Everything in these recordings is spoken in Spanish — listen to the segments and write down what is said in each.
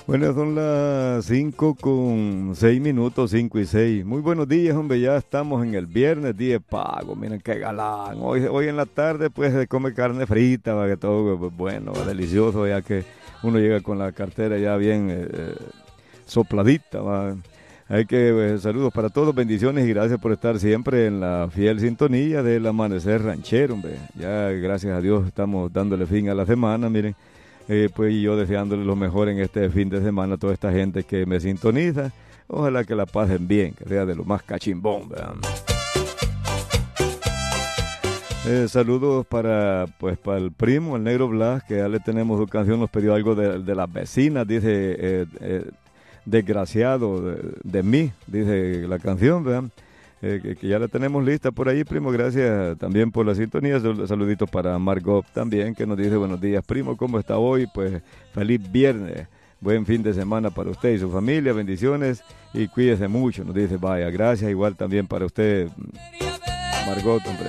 Bueno, son las 5:06, 5:06. Muy buenos días, hombre. Ya estamos en el viernes, día de pago. Miren qué galán. Hoy en la tarde, pues, se come carne frita, va, que todo pues, bueno, delicioso, ya que uno llega con la cartera ya bien sopladita, va. Hay que, saludos para todos, bendiciones y gracias por estar siempre en la fiel sintonía del Amanecer Ranchero, hombre. Ya, gracias a Dios, estamos dándole fin a la semana, miren. Pues yo deseándole lo mejor en este fin de semana a toda esta gente que me sintoniza. Ojalá que la pasen bien, que sea de lo más cachimbón, ¿verdad? Saludos para el primo, el Negro Blas, que ya le tenemos su canción, nos pidió algo de las vecinas, dice, desgraciado de mí, dice la canción, ¿verdad? Que ya la tenemos lista por ahí, primo. Gracias también por la sintonía. Saluditos para Margot también, que nos dice buenos días, primo, ¿cómo está hoy? Pues feliz viernes, buen fin de semana para usted y su familia, bendiciones y cuídese mucho, nos dice, vaya, gracias, igual también para usted, Margot, hombre.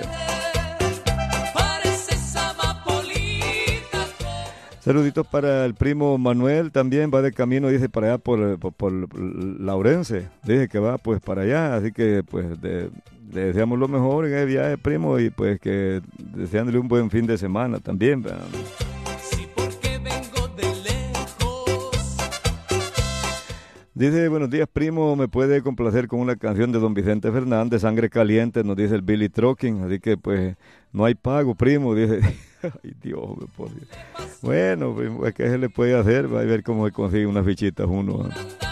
Saluditos para el primo Manuel, también va de camino, dice, para allá por Laurense, dice que va pues para allá, así que pues le deseamos lo mejor en el viaje, primo, y pues que deseándole un buen fin de semana también, ¿verdad? Dice, buenos días, primo, me puede complacer con una canción de don Vicente Fernández, Sangre Caliente, nos dice el Billy Trucking, así que pues no hay pago, primo, dice. Ay, Dios, por Dios. Bueno, pues, ¿qué se le puede hacer? Va a ver cómo se consigue unas fichitas uno.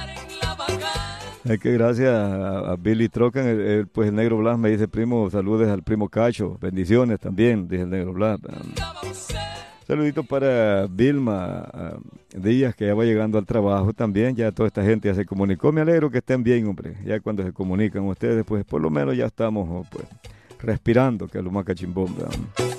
Es que gracias a Billy Trocan, pues el Negro Blas me dice, primo, saludes al primo Cacho, bendiciones también, dice el Negro Blas. Saludito para Vilma Díaz, que ya va llegando al trabajo también, ya toda esta gente ya se comunicó, me alegro que estén bien, hombre, ya cuando se comunican ustedes, pues por lo menos ya estamos pues, respirando, que es lo más cachimbón, ¿verdad?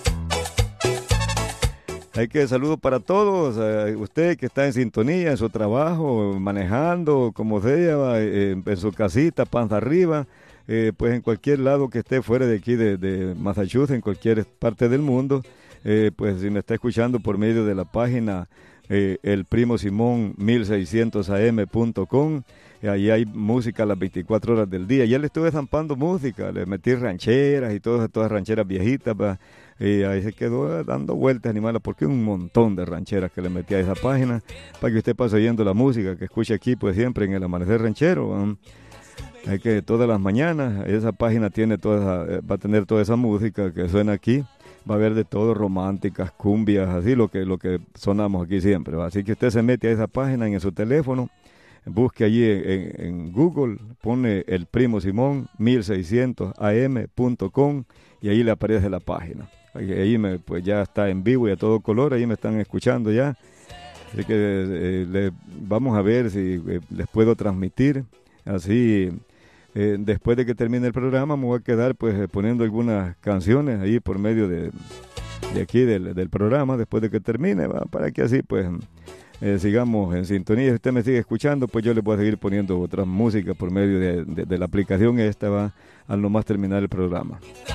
Hay que saludos para todos, usted que está en sintonía, en su trabajo, manejando, como sea, en su casita, panza arriba, pues en cualquier lado que esté fuera de aquí, de Massachusetts, en cualquier parte del mundo, pues si me está escuchando por medio de la página el primo Simón 1600am.com, ahí hay música a las 24 horas del día. Ya le estuve zampando música, le metí rancheras y todas rancheras viejitas, y ahí se quedó dando vueltas animales, porque un montón de rancheras que le metí a esa página, para que usted pase oyendo la música que escuche aquí, pues siempre en el Amanecer Ranchero. Hay que todas las mañanas, esa página tiene va a tener toda esa música que suena aquí. Va a haber de todo, románticas, cumbias, así lo que sonamos aquí siempre, ¿va? Así que usted se mete a esa página en su teléfono, busque allí en Google, pone el primo Simón 1600am.com y ahí le aparece la página. Ahí pues ya está en vivo y a todo color, ahí me están escuchando ya. Así que vamos a ver si les puedo transmitir así. Después de que termine el programa me voy a quedar pues poniendo algunas canciones ahí por medio de aquí del programa después de que termine, ¿va? Para que así pues sigamos en sintonía. Si usted me sigue escuchando, pues yo le voy a seguir poniendo otras músicas por medio de la aplicación esta, va, al nomás terminar el programa.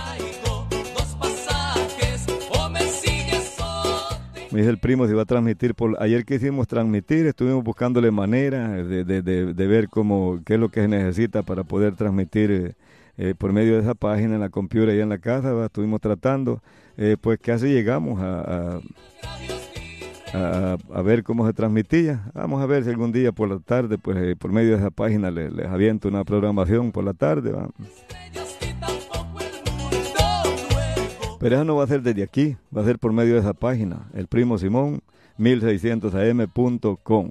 Me dice el primo si va a transmitir ayer quisimos transmitir, estuvimos buscándole manera de ver qué es lo que se necesita para poder transmitir por medio de esa página en la computadora y en la casa, ¿va? Estuvimos tratando, pues casi llegamos a ver cómo se transmitía. Vamos a ver si algún día por la tarde, pues por medio de esa página les aviento una programación por la tarde, ¿va? Pero eso no va a ser desde aquí, va a ser por medio de esa página, el primo Simón 1600am.com.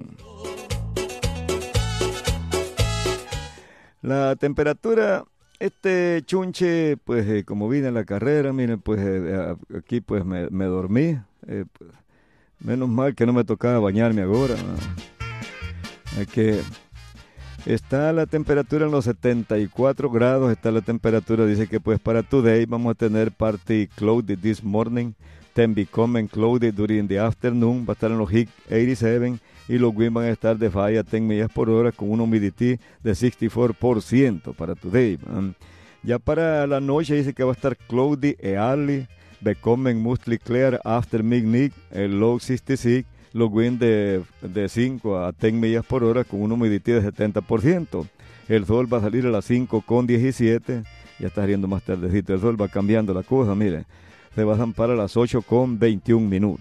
La temperatura, chunche, pues como vine en la carrera, miren, pues aquí pues me dormí, pues, menos mal que no me tocaba bañarme ahora, ¿no? Hay que... Está la temperatura en los 74 grados, está la temperatura, dice que pues para today vamos a tener partly cloudy this morning, then becoming cloudy during the afternoon, va a estar en los 87 y los winds van a estar de 5 a 10 millas por hora con una humidity de 64% para today. Ya para la noche dice que va a estar cloudy early, becoming mostly clear after midnight, el low 66, los winds de 5 a 10 millas por hora con una humedad de 70%. El sol va a salir a las 5:17, ya está saliendo más tardecito, el sol va cambiando la cosa, miren, se va a zampar a las 8:21.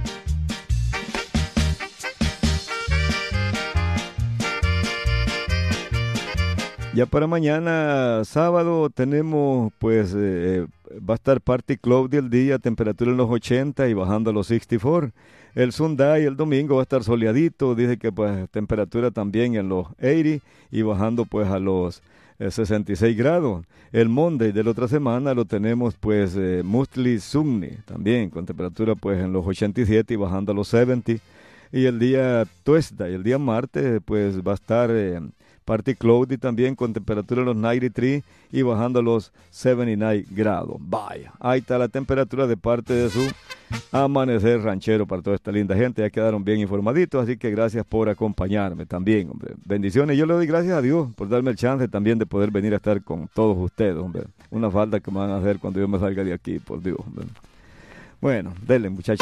Ya para mañana, sábado, tenemos, pues, va a estar Party Cloudy el día, temperatura en los 80 y bajando a los 64. El Sunday, el domingo, va a estar soleadito, dice que, pues, temperatura también en los 80 y bajando, pues, a los 66 grados. El Monday de la otra semana lo tenemos, pues, mostly sunny, también, con temperatura, pues, en los 87 y bajando a los 70. Y el día Tuesday, el día martes, pues, va a estar Party Cloudy también con temperatura en los 93 y bajando a los 79 grados. Vaya, ahí está la temperatura de parte de su amanecer ranchero para toda esta linda gente. Ya quedaron bien informaditos, así que gracias por acompañarme también, hombre. Bendiciones. Yo le doy gracias a Dios por darme el chance también de poder venir a estar con todos ustedes, hombre. Una falta que me van a hacer cuando yo me salga de aquí, por Dios, hombre. Bueno, denle, muchachos.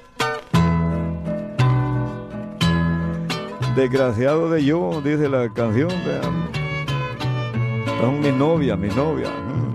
Desgraciado de yo, dice la canción, vean. Son mis novias, mis novias.